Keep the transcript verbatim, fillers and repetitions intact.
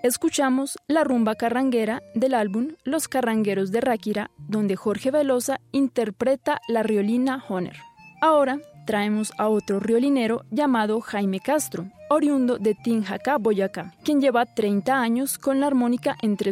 Escuchamos la rumba carranguera del álbum Los Carrangueros de Ráquira, donde Jorge Velosa interpreta la riolina Honer. Ahora traemos a otro riolinero llamado Jaime Castro, oriundo de Tinjacá, Boyacá, quien lleva treinta años con la armónica entre